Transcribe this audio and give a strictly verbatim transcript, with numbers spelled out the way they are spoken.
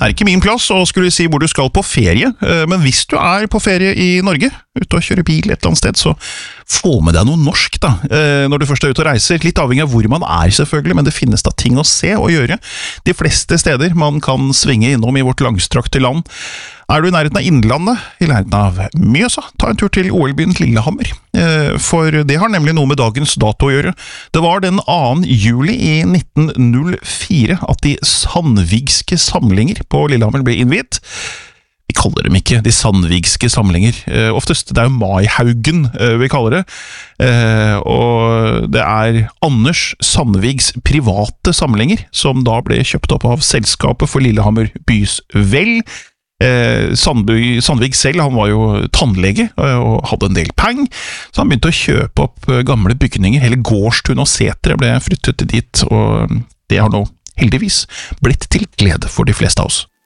er ikke min plass å skulle si hvor du skal på ferie, men hvis du er på ferie i Norge, ute og kjører bil et eller annet sted, så få med deg noe norsk da, når du først er ute og reiser. Litt avhengig av hvor man er selvfølgelig, men det finnes da ting å se og gjøre. De fleste steder man kan svinge innom i vårt langstrakte land. Er du i nærheten av Innlandet, i nærheten av Mjøsa, ta en tur til O L-byen Lillehammer, for det har nemlig noe med dagens dato å gjøre. Det var den andre juli i nitten null fire at de sandvigske samlinger på Lillehammer ble innviet. Vi kaller dem ikke de sandvigske samlinger, eh, oftest det er jo Maihaugen eh, vi kaller det, eh, og det er Anders Sandvigs private samlinger, som da ble kjøpt opp av selskapet for Lillehammer bys vel. Eh, Sandby, Sandvig selv, han var jo tannlege og hadde en del peng, så han begynte å kjøpe opp gamle bygninger. Hele gårdstun og setre ble flyttet dit, og det har nå heldigvis blitt til glede for de fleste av oss.